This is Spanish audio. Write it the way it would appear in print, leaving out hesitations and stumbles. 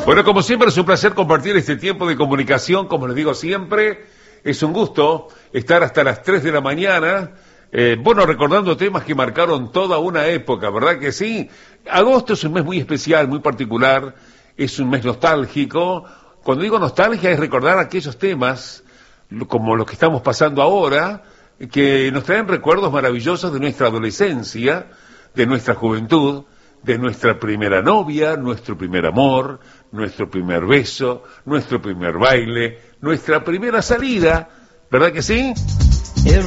Bueno, como siempre es un placer compartir este tiempo de comunicación, como les digo siempre, es un gusto estar hasta las 3 de la mañana, bueno, recordando temas que marcaron toda una época, ¿verdad que sí? Agosto es un mes muy especial, muy particular, es un mes nostálgico. Cuando digo nostalgia es recordar aquellos temas, como los que estamos pasando ahora, que nos traen recuerdos maravillosos de nuestra adolescencia, de nuestra juventud, de nuestra primera novia, nuestro primer amor, nuestro primer beso, nuestro primer baile, nuestra primera salida, ¿verdad que sí?